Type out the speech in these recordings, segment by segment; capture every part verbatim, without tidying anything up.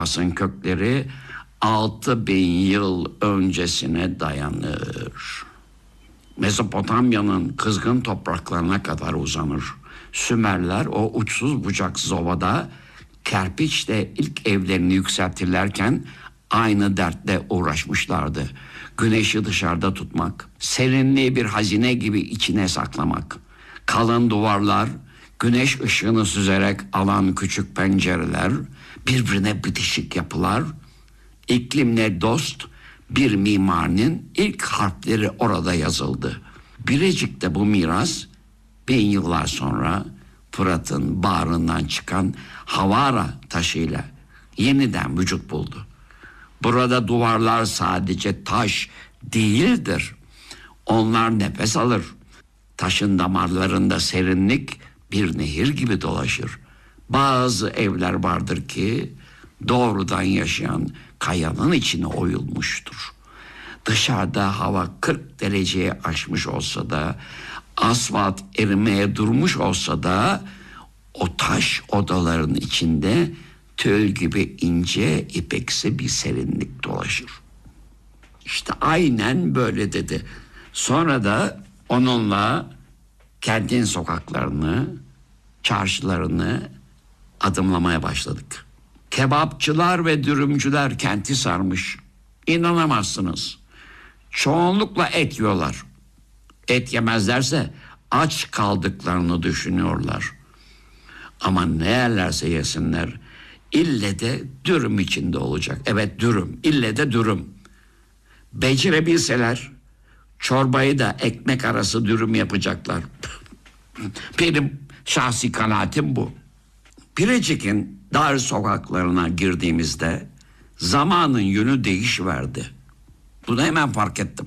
Asın kökleri altı bin yıl öncesine dayanır. Mezopotamya'nın kızgın topraklarına kadar uzanır. Sümerler o uçsuz bucaksız ovada kerpiçle ilk evlerini yükseltirlerken aynı dertle uğraşmışlardı. Güneşi dışarıda tutmak, serinliği bir hazine gibi içine saklamak. Kalın duvarlar, güneş ışığını süzerek alan küçük pencereler, birbirine bitişik yapılar, iklimle dost bir mimarinin ilk harfleri orada yazıldı. Birecik'te bu miras bin yıllar sonra Fırat'ın bağrından çıkan Havara taşıyla yeniden vücut buldu. Burada duvarlar sadece taş değildir. Onlar nefes alır. Taşın damarlarında serinlik bir nehir gibi dolaşır. Bazı evler vardır ki doğrudan yaşayan kayanın içine oyulmuştur. Dışarıda hava kırk dereceye aşmış olsa da, asfalt erimeye durmuş olsa da o taş odaların içinde tül gibi ince ipeksi bir serinlik dolaşır. İşte aynen böyle dedi. Sonra da onunla kentin sokaklarını, çarşılarını adımlamaya başladık. Kebapçılar ve dürümcüler kenti sarmış. İnanamazsınız. Çoğunlukla et yiyorlar. Et yemezlerse aç kaldıklarını düşünüyorlar. Ama ne yerlerse yesinler, ille de dürüm içinde olacak. Evet, dürüm, ille de dürüm. Becerebilseler çorbayı da ekmek arası dürüm yapacaklar. Benim şahsi kanaatim bu. Birecik'in dar sokaklarına girdiğimizde zamanın yönü değişiverdi. Bunu hemen fark ettim.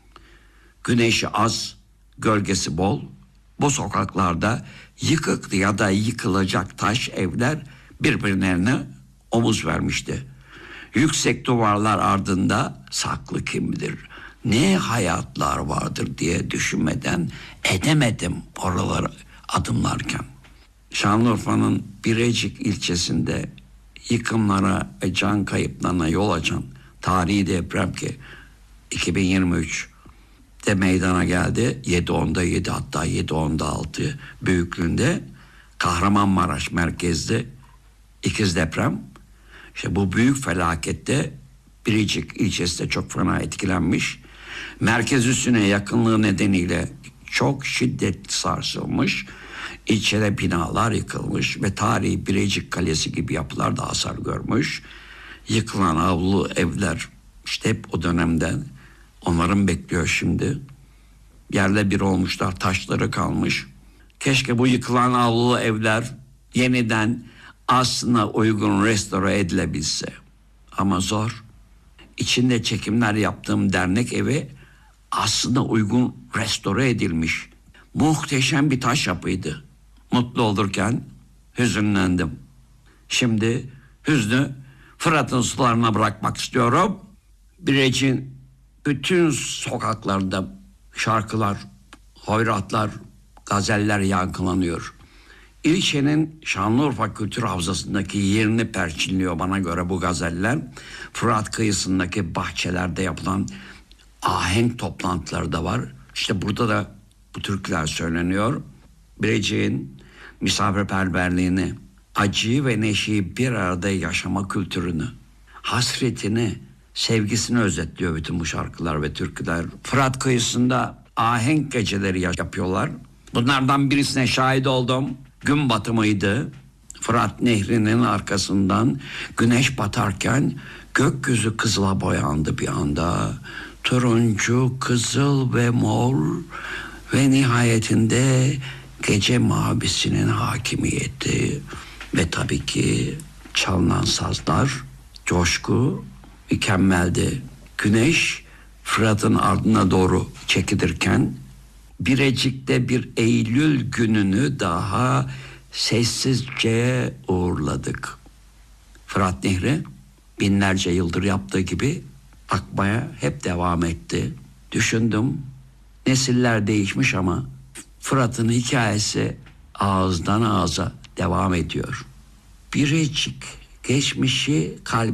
Güneşi az, gölgesi bol. Bu sokaklarda yıkık ya da yıkılacak taş evler birbirlerine omuz vermişti. Yüksek duvarlar ardında saklı kimdir, ne hayatlar vardır diye düşünmeden edemedim oralara adımlarken. Şanlıurfa'nın Birecik ilçesinde yıkımlara ve can kayıplarına yol açan tarihi deprem ki iki bin yirmi üçte meydana geldi. yedi onda yedi, hatta yedi onda altı büyüklüğünde Kahramanmaraş merkezli ikiz deprem. İşte bu büyük felakette Birecik ilçesi de çok fena etkilenmiş. Merkez üssüne yakınlığı nedeniyle çok şiddetli sarsılmış. İlçede binalar yıkılmış ve tarihi Birecik Kalesi gibi yapılar da hasar görmüş. Yıkılan avlu evler işte hep o dönemden, onların bekliyor şimdi. Yerle bir olmuşlar, taşları kalmış. Keşke bu yıkılan avlu evler yeniden aslına uygun restore edilebilse. Ama zor. İçinde çekimler yaptığım dernek evi aslına uygun restore edilmiş. Muhteşem bir taş yapıydı. Mutlu olurken hüzünlendim. Şimdi hüznü Fırat'ın sularına bırakmak istiyorum. Birecik'in bütün sokaklarda şarkılar, hoyratlar, gazeller yankılanıyor. İlçenin Şanlıurfa Kültür Havzası'ndaki yerini perçinliyor bana göre bu gazeller. Fırat kıyısındaki bahçelerde yapılan ahenk toplantıları da var. İşte burada da bu türküler söyleniyor. Birecik'in misafirperverliğini, acıyı ve neşeyi bir arada yaşama kültürünü, hasretini, sevgisini özetliyor bütün bu şarkılar ve türküler. Fırat kıyısında ahenk geceleri yapıyorlar. Bunlardan birisine şahit oldum. Gün batımıydı. Fırat Nehri'nin arkasından güneş batarken gökyüzü kızıla boyandı bir anda. Turuncu, kızıl ve mor ve nihayetinde gece mavisinin hakimiyeti ve tabii ki çalınan sazlar, coşku mükemmeldi. Güneş Fırat'ın ardına doğru çekilirken Birecik'te bir Eylül gününü daha sessizce uğurladık. Fırat Nehri binlerce yıldır yaptığı gibi akmaya hep devam etti. Düşündüm, nesiller değişmiş ama Fırat'ın hikayesi ağızdan ağza devam ediyor. Birecik geçmişi kalp